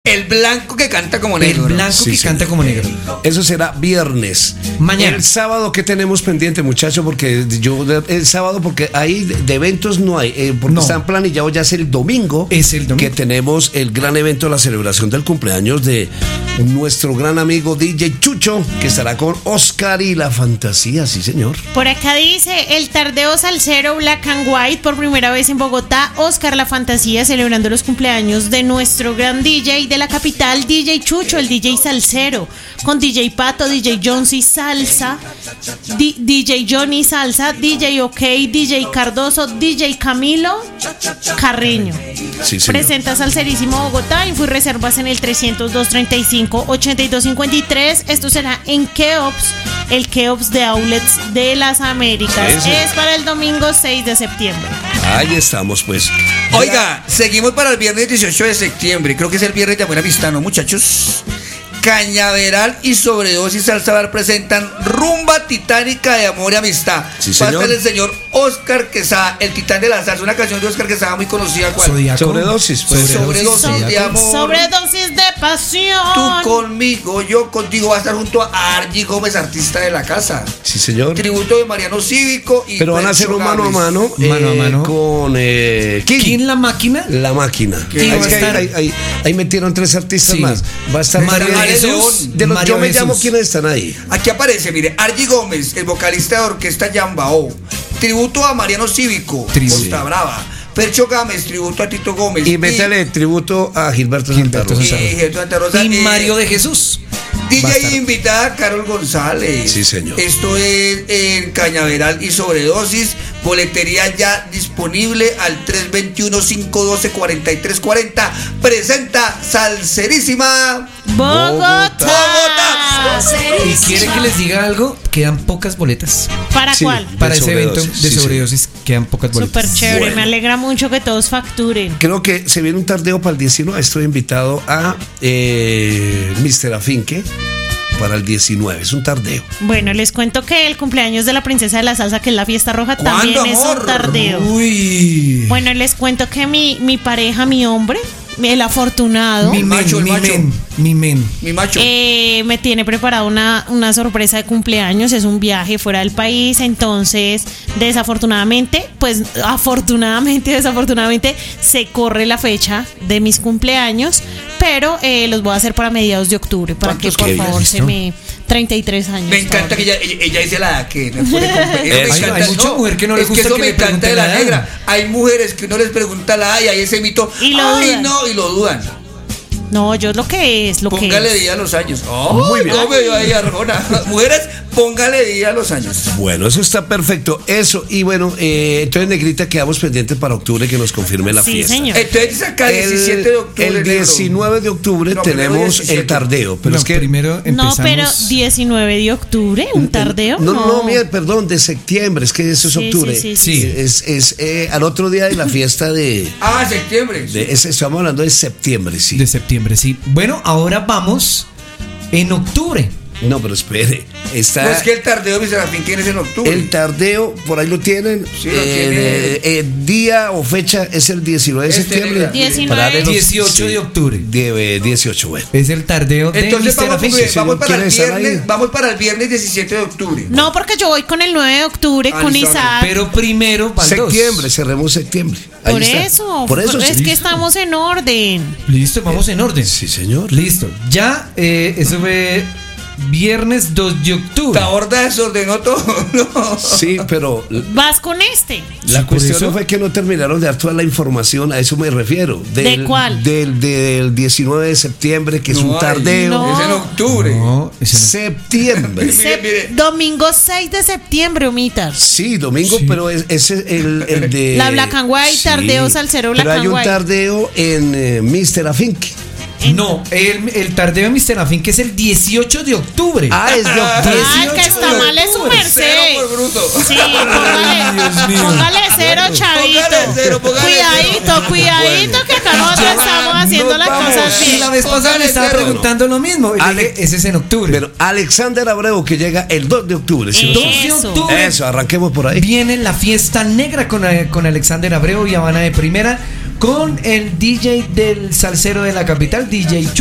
El blanco que canta como negro. El blanco que canta como negro. Eso será viernes. Mañana. El sábado, ¿qué tenemos pendiente, muchachos? Porque el sábado, porque ahí de eventos no hay, porque están planillados, ya es el domingo. Es el domingo. Que tenemos el gran evento, la celebración del cumpleaños de nuestro gran amigo DJ Chucho, que estará con Oscar y la Fantasía, sí señor. Por acá dice, el tardeo salsero Black and White por primera vez en Bogotá, Oscar la Fantasía celebrando los cumpleaños de nuestro gran DJ de la capital, DJ Chucho, el DJ salsero, con DJ Pato, DJ Jonesy Salsa, DJ Johnny Salsa, DJ OK, DJ Cardoso, DJ Camilo Carreño. Sí, señor. Presenta Salserísimo Bogotá, info y reservas en el 302-35-8253. Esto será en Keops, el Keops de Outlets de las Américas. Eso. Es para el domingo 6 de septiembre. Ahí estamos, pues. Oiga, seguimos para el viernes 18 de septiembre. Creo que es el viernes de amor amistad, ¿no, muchachos? Cañaveral y Sobredosis Salsa Bar presentan Rumba Titánica de Amor y Amistad. Sí, va a señor. estar el señor Oscar Quesada, el titán de la salsa, una canción de Oscar Quesada muy conocida. ¿Cuál? Zodiaco. Sobredosis, pues. Sobredosis de amor. Sobredosis de pasión. Tú conmigo, yo contigo. Va a estar junto a Argy Gómez, artista de la casa. Sí, señor. Tributo de Mariano Cívico. Y Pero van a hacer un mano a mano, Mano a mano. con ¿Quién la máquina? La Máquina. ¿Quién va a Es que estar? ahí metieron 3 artistas Sí. más. Va a estar Mario María Jesús, León. De los Mario Yo Me Jesús. Llamo, ¿quiénes están ahí? Aquí aparece, mire, Argy Gómez, el vocalista de orquesta Yambao. Tributo a Mariano Cívico, Costa Brava. Percho Gámez, tributo a Tito Gómez. Y métele tributo a Gilberto Santa Rosa. Gilberto Santa Rosa. Y Mario de Jesús. Va a estar. DJ invitada Carol González. Sí, señor. Esto es en Cañaveral y Sobredosis. Boletería ya disponible al 321-512-4340. Presenta Salserísima Bogotá. ¿Y quiere que les diga algo? Quedan pocas boletas. ¿Para Sí. cuál? Para ese Sobredosis, evento de sí, sobredosis quedan pocas boletas. Súper chévere, Bueno. me alegra mucho que todos facturen. Creo que se viene un tardeo para el 19. Estoy invitado a Mr. Afinque para el 19. Es un tardeo. Bueno, les cuento que el cumpleaños de la princesa de la salsa, que es la fiesta roja, también ¿Cuándo, es amor? un tardeo. Uy. Bueno, les cuento que mi pareja, mi hombre, el afortunado, Mi macho, el macho. men. Mi macho. me tiene preparada una sorpresa de cumpleaños. Es un viaje fuera del país. Entonces, desafortunadamente, desafortunadamente, se corre la fecha de mis cumpleaños. Pero los voy a hacer para mediados de octubre. Para que, ¿Cuántos por que favor, visto? se me... 33 años. Me encanta que ella dice la edad que no puede Hay mucha mujer que no le gusta eso que me le encanta pregunten de la la edad. negra. Hay mujeres que uno les pregunta la edad y hay ese mito. Y lo Ay, dudan. no, y lo dudan. No, yo es lo que es, Póngale es. día a los años. Muy bien. No me dio ahí Arjona. Mujeres, póngale día a los años. Bueno, eso está perfecto. Eso, y bueno, entonces, Negrita, quedamos pendientes para octubre que nos confirme la Sí, fiesta. señor. Entonces dice acá 17 de octubre. El negro. 19 de octubre No, primero tenemos 17. el tardeo. Pero No, es que. primero empezamos. No, pero 19 de octubre, un tardeo. No, mira, perdón, de septiembre, es que eso es Sí, octubre. sí. Sí. Es al otro día de la fiesta Septiembre. estamos hablando de septiembre, sí. De septiembre, sí. Bueno, ahora vamos en octubre. No, pero espere. Está No es que el tardeo de Serafín tienes en octubre. el tardeo, por ahí lo tienen. Sí, lo tiene. Día o fecha es el 19 de Este, septiembre. 19. Para darle los- 18 de octubre. 18, bueno. Es el tardeo de Entonces Mr. vamos, Afinque. vamos para el ¿Quiénes están viernes. ahí? Vamos para el viernes 17 de octubre. No, porque yo voy con el 9 de octubre Ah, con listo, Isaac. Pero primero para el 2. Septiembre, cerremos septiembre. Ahí Por está. eso. Por eso, es sí. que estamos en orden. Listo, vamos en orden. Sí, señor. Listo. Ya, eso fue viernes 2 de octubre. La horda desordenó todo. No. Sí, pero Vas con este. la por cuestión eso. fue que no terminaron de dar toda la información, a eso me refiero. ¿De cuál? Del 19 de septiembre, que es No un hay. tardeo. No. Es en octubre. No, ese no. Septiembre. Mire. Domingo 6 de septiembre, Omitar. Sí, domingo, Sí. pero ese es el de. La Black and White, tardeo salsero Black Pero hay and un White. tardeo en Mr. Afinque. No, el tardeo de Mr. Afinque es el 18 de octubre. Ah, es de octubre. Ay, que 18 está de mal es su octubre. merced. Cero por bruto. Sí, Ay, Dios mío. póngale cero, chavito. Póngale cero, póngale cuidadito, que acá nosotros estamos haciendo las Vamos, cosas sí, bien. la vez pasada Póngale le estaba cero. preguntando lo mismo. Y le Ale- dije, ese es en octubre. Pero Alexander Abreu, que llega el 2 de octubre. ¿sí? 2 de Eso. octubre Eso, arranquemos por ahí. viene la fiesta negra con Alexander Abreu y Habana de Primera. con el DJ del salsero de la capital, DJ Chucho.